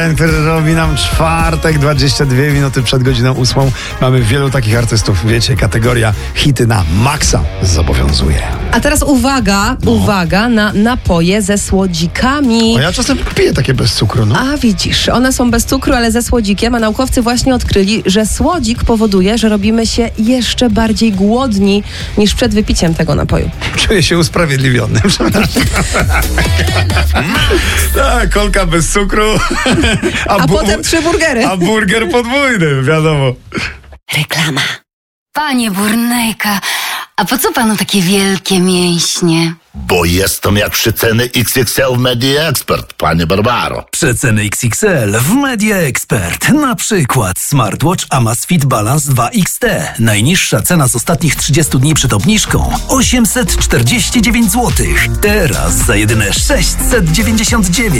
Który robi nam czwartek, 22 minuty przed godziną 8. Mamy wielu takich artystów, wiecie, kategoria hity na maksa zobowiązuje. A teraz uwaga na napoje ze słodzikami. O, ja czasem piję takie bez cukru, no. A widzisz, one są bez cukru, ale ze słodzikiem, a naukowcy właśnie odkryli, że słodzik powoduje, że robimy się jeszcze bardziej głodni niż przed wypiciem tego napoju. Czuję się usprawiedliwiony. Tak, kolka bez cukru. A potem 3 burgery. A burger podwójny, wiadomo. Reklama. Panie Burnejka, a po co panu takie wielkie mięśnie? Bo jestem jak przeceny XXL w Media Expert, panie Barbaro. Przeceny XXL w Media Expert. Na przykład smartwatch Amazfit Balance 2 XT. Najniższa cena z ostatnich 30 dni przed obniżką 849 zł. Teraz za jedyne 699.